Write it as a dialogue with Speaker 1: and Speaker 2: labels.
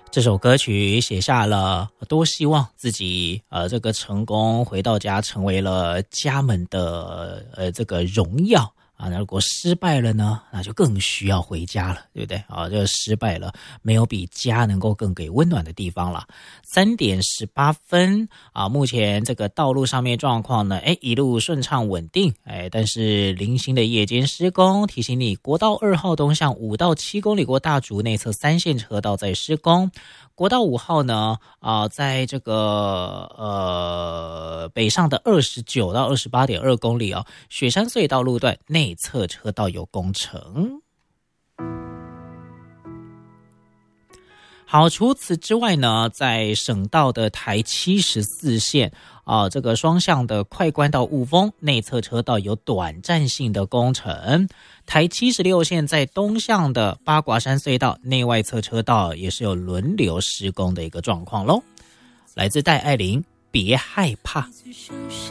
Speaker 1: 这首歌曲写下了多希望自己这个成功回到家，成为了家门的这个荣耀啊。那如果失败了呢，那就更需要回家了，对不对啊？这个失败了，没有比家能够更给温暖的地方了。3点18分啊，目前这个道路上面状况呢，一路顺畅稳定，但是零星的夜间施工，提醒你，国道2号东向5到7公里过大竹内侧3线车道在施工。国道5号呢，在这个北上的29到28.2公里哦，雪山隧道路段内侧车道有工程。好，除此之外呢，在省道的台74线这个双向的快关到雾峰内侧车道有短暂性的工程。台76线在东向的八卦山隧道内外侧车道也是有轮流施工的一个状况咯。来自戴爱玲，别害怕。